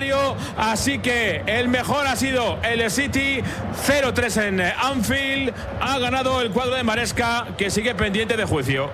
vestuario. Así que el mejor ha sido el City, 0-3 en Anfield. Ha ganado el cuadro de Maresca, que sigue pendiente de juicio.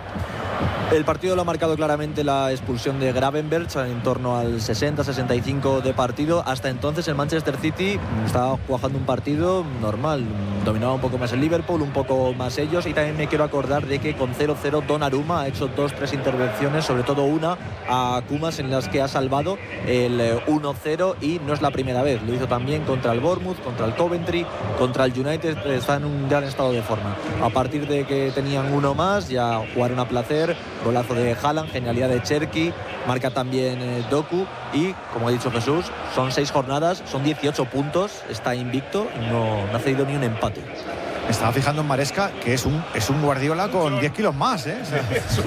El partido lo ha marcado claramente la expulsión de Gravenberch en torno al 60-65 de partido. Hasta entonces el Manchester City estaba jugando un partido normal, dominaba un poco más el Liverpool, un poco más ellos, y también me quiero acordar de que con 0-0 Donnarumma ha hecho 2-3 intervenciones, sobre todo una a Kumas, en las que ha salvado el 1-0, y no es la primera vez. Lo hizo también contra el Bournemouth, contra el Coventry, contra el United. Está en un gran estado de forma. A partir de que tenían uno más, ya jugaron a placer. Golazo de Haaland, genialidad de Cherki, marca también Doku, y como ha dicho Jesús, son 6 jornadas, son 18 puntos, está invicto, no ha cedido ni un empate. Me estaba fijando en Maresca, que es un Guardiola con 10 kilos más, ¿eh? O sea,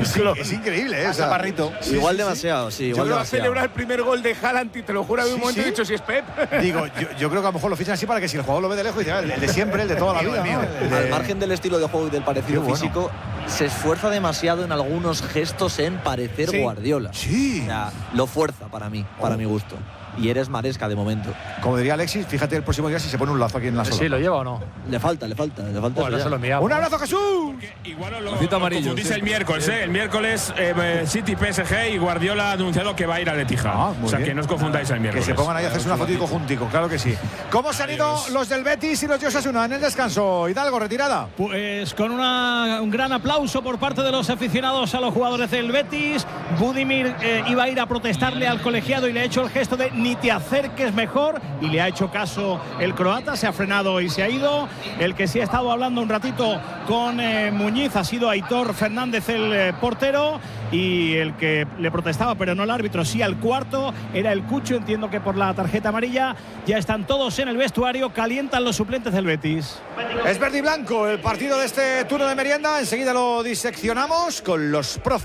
es increíble, ¿eh? O sea, Chaparrito. Sí, igual demasiado, sí. Yo creo que va a celebrar el primer gol de Haaland, y te lo juro, en un momento he dicho si es Pep. Digo, yo creo que a lo mejor lo fichan así para que si el jugador lo ve de lejos, dice, el de siempre, el de toda la vida, ¿no? Al margen del estilo de juego y del parecido físico, se esfuerza demasiado en algunos gestos en parecer Guardiola. Sí. O sea, lo fuerza para mí, para mi gusto. Y eres Maresca de momento. Como diría Alexis, fíjate el próximo día si se pone un lazo aquí en la sola. Sí, ¿lo lleva o no? Le falta. Bueno, se lo enviamos. ¡Un abrazo, Jesús! Igual lo confundís el miércoles, ¿eh? El miércoles City PSG, y Guardiola ha anunciado que va a ir al Etihad. O sea, que no os confundáis el miércoles. Que se pongan ahí a hacerse una fotito juntico, claro que sí. ¿Cómo se han ido los del Betis y los de Osasuna en el descanso? Hidalgo, retirada. Pues con un gran aplauso por parte de los aficionados a los jugadores del Betis. Budimir iba a ir a protestarle al colegiado y le ha hecho el gesto de ni te acerques mejor, y le ha hecho caso el croata, se ha frenado y se ha ido. El que sí ha estado hablando un ratito con Muñiz ha sido Aitor Fernández, el portero, y el que le protestaba, pero no el árbitro, sí al cuarto, era el Cucho, entiendo que por la tarjeta amarilla. Ya están todos en el vestuario, calientan los suplentes del Betis. Es verde y blanco el partido de este turno de merienda, enseguida lo diseccionamos con los profes.